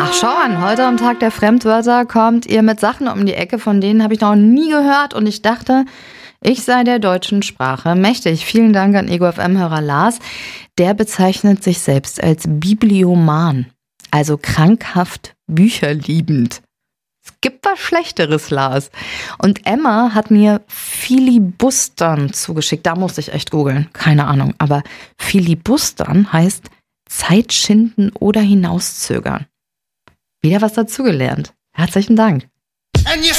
Ach, schau an, heute am Tag der Fremdwörter kommt ihr mit Sachen um die Ecke, von denen habe ich noch nie gehört und ich dachte, ich sei der deutschen Sprache mächtig. Vielen Dank an Ego FM-Hörer Lars. Der bezeichnet sich selbst als Biblioman, also krankhaft bücherliebend. Es gibt was Schlechteres, Lars. Und Emma hat mir Filibustern zugeschickt. Da musste ich echt googeln, keine Ahnung. Aber Filibustern heißt Zeit schinden oder hinauszögern. Wieder was dazugelernt. Herzlichen Dank.